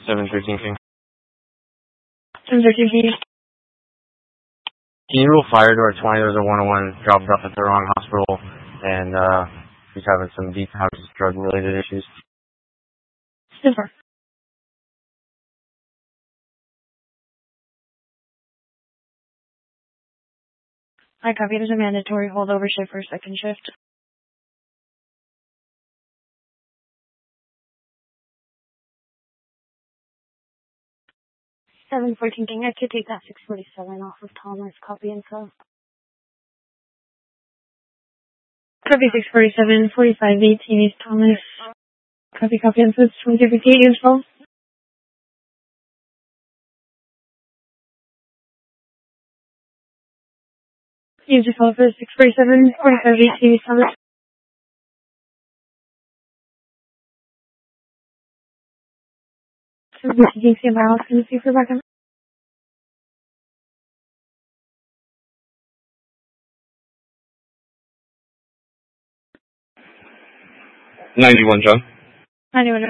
713 King. 713 King. Can you rule fire door 20? There's a 101 dropped off at the wrong hospital, and he's having some deep house drug-related issues. Super. I copy. There's a mandatory holdover shift for second shift. 714 King. I could take that 647 off of Thomas. Copy info. Copy 647, 4518 East Thomas. Copy info. 2058 info. You just call for 647, 4518 East Thomas. So, you can see my house. Can you see for backup? $91, John. 91.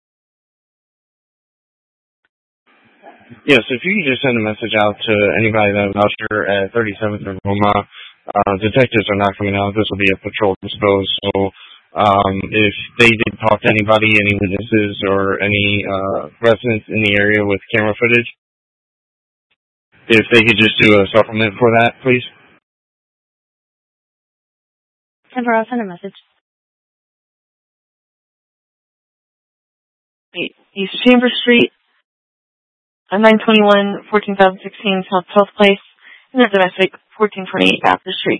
Yes, if you could just send a message out to anybody that was here at 37th and Roma. Detectives are not coming out. This will be a patrol dispose. So if they did talk to anybody, any witnesses or any residents in the area with camera footage, if they could just do a supplement for that, please. I'll send a message. East Chambers Street, 921, 14,016 South 12th Place, and there's domestic, 1428 Baptist Street.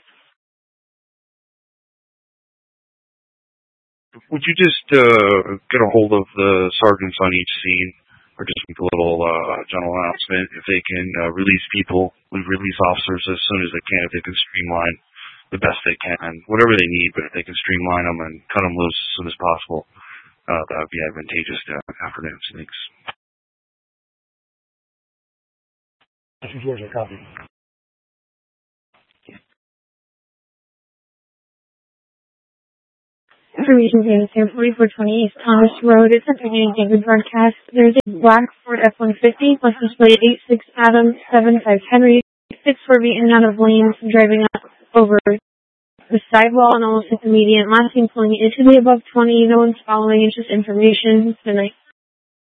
Would you just get a hold of the sergeants on each scene, or just make a little general announcement if they can release people, release officers as soon as they can, if they can streamline the best they can, whatever they need, but if they can streamline them and cut them loose as soon as possible, that would be advantageous to afternoons. Thanks. Georgia, copy. Information being the 4420 East Thomas Road. It's a David broadcast. There's a black Ford F-150, license plate 86 Adam 75 Henry. 6-4 in and out of lanes, driving up over the sidewall and almost at the median. Last seen pulling into the above 20. No one's following. It's just information. Good night.